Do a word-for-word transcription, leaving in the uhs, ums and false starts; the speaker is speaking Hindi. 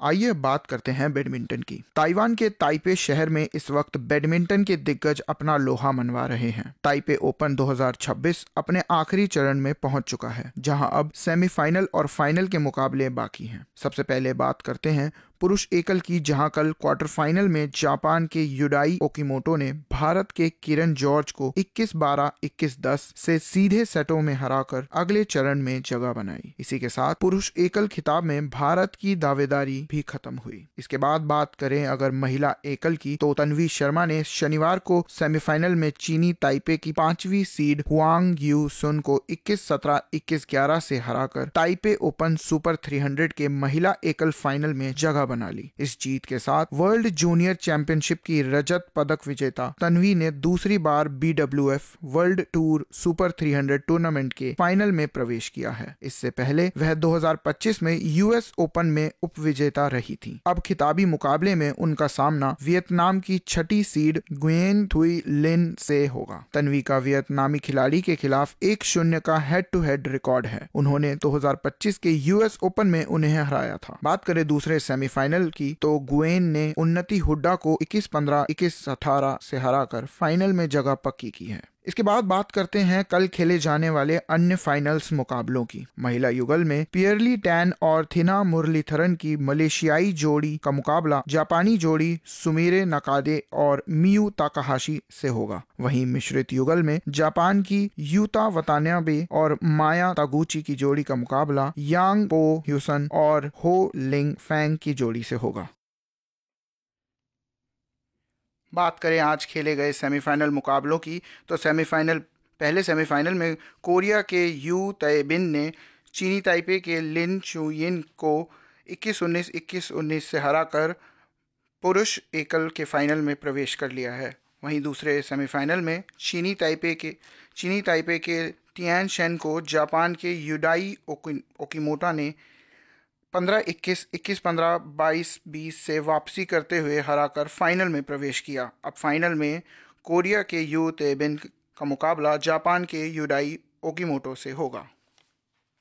आइए बात करते हैं बैडमिंटन की। ताइवान के ताइपे शहर में इस वक्त बैडमिंटन के दिग्गज अपना लोहा मनवा रहे हैं। ताइपे ओपन दो हज़ार छब्बीस अपने आखिरी चरण में पहुंच चुका है, जहां अब सेमीफाइनल और फाइनल के मुकाबले बाकी हैं। सबसे पहले बात करते हैं पुरुष एकल की, जहां कल क्वार्टर फाइनल में जापान के युडाई ओकीमोटो ने भारत के किरण जॉर्ज को इक्कीस बारह, इक्कीस दस से सीधे सेटों में हराकर अगले चरण में जगह बनाई। इसी के साथ पुरुष एकल खिताब में भारत की दावेदारी भी खत्म हुई। इसके बाद बात करें अगर महिला एकल की, तो तन्वी शर्मा ने शनिवार को सेमीफाइनल में चीनी ताइपे की पांचवी सीड हुआंग यू सुन को इक्कीस सत्रह, इक्कीस ग्यारह से हराकर ताइपे ओपन सुपर तीन सौ के महिला एकल फाइनल में जगह बना ली। इस जीत के साथ वर्ल्ड जूनियर चैंपियनशिप की रजत पदक विजेता तन्वी ने दूसरी बार B W F world tour super तीन सौ टूर्नामेंट के फाइनल में प्रवेश किया है। इससे पहले वह दो हज़ार पच्चीस में यूएस ओपन में उप विजेता रही थी। अब खिताबी मुकाबले में उनका सामना वियतनाम की छठी सीड गुयेन थुई लिन से होगा। तन्वी का वियतनामी खिलाड़ी के खिलाफ एक शून्य का हेड टू हेड रिकॉर्ड है। उन्होंने दो हज़ार पच्चीस के यूएस ओपन में उन्हें हराया था। बात करें दूसरे सेमीफाइनल की, तो गुयेन ने उन्नति हुड्डा को इक्कीस पंद्रह, इक्कीस अठारह से हराकर फाइनल में जगह पक्की की है। इसके बाद बात करते हैं कल खेले जाने वाले अन्य फाइनल्स मुकाबलों की। महिला युगल में पियरली टैन और थिना मुरलीधरन की मलेशियाई जोड़ी का मुकाबला जापानी जोड़ी सुमिरे नकादे और मियू ताकाहाशी से होगा। वहीं मिश्रित युगल में जापान की यूता वतानाबे और माया तागुची की जोड़ी का मुकाबला यांग पो ह्यूसन और हो लिंग फैंग की जोड़ी से होगा। बात करें आज खेले गए सेमीफाइनल मुकाबलों की, तो सेमीफाइनल पहले सेमीफाइनल में कोरिया के यू तयबिन ने चीनी ताइपे के लिन चुयिन को इक्कीस उन्नीस, इक्कीस उन्नीस से हराकर पुरुष एकल के फाइनल में प्रवेश कर लिया है। वहीं दूसरे सेमीफाइनल में चीनी ताइपे के चीनी ताइपे के टियान शेन को जापान के युडाई ओकीमोटो ने पंद्रह इक्कीस, इक्कीस पंद्रह, बाईस बीस से वापसी करते हुए हराकर फाइनल में प्रवेश किया। अब फाइनल में कोरिया के यू तेबिन का मुकाबला जापान के युडाई ओकीमोटो से होगा।